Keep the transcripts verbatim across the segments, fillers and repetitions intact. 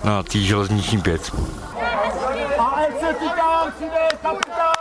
na té železniční pět. A ef cé Titán přijde kapitán!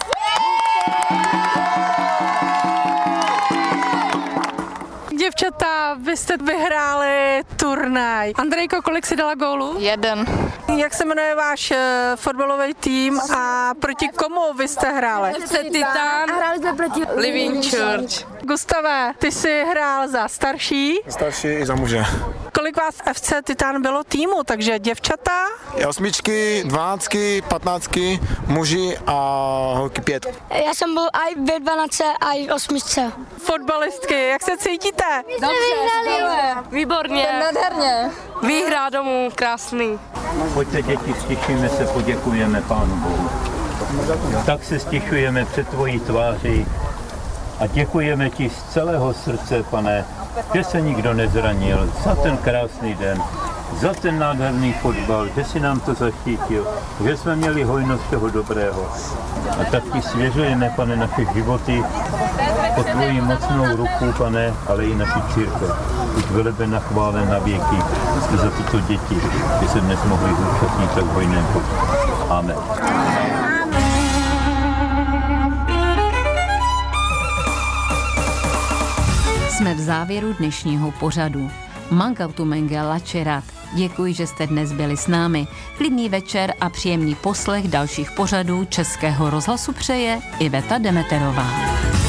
Děvčata, vy jste vyhráli turnaj. Andrejko, kolik si dala gólů? Jeden. Jak se jmenuje váš uh, fotbalový tým a proti komu vy jste hráli? ef cé Titán A hráli jsme proti Living Church. Gustave, ty jsi hrál za starší. Starší i za muže. Kolik vás ef cé Titán bylo týmu, takže děvčata? Osmičky, dvanáctky, patnáctky, muži a holky pět. Já jsem byl i ve dvanáctce a i v osmičce. Fotbalistky, jak se cítíte? Dobře, skvěle. Výborně. Nádherně. Výhra domů, krásný. Pojďte děti, stišíme se, poděkujeme Pánu Bohu. Tak se stišujeme před tvojí tváří a děkujeme ti z celého srdce, Pane, že se nikdo nezranil za ten krásný den, za ten nádherný fotbal, že si nám to zaštítil, že jsme měli hojnost toho dobrého. A tak ti svěřujeme, Pane, naše životy pod tvojí mocnou ruku, Pane, ale i naši církev. Buď velebena, chválena věky za tyto děti, že se dnes mohli zúčastnit tak hojném fotbalu. Amen. Jsme v závěru dnešního pořadu. Mankautu Menge Lačerat. Děkuji, že jste dnes byli s námi. Klidný večer a příjemný poslech dalších pořadů Českého rozhlasu přeje Iveta Demeterová.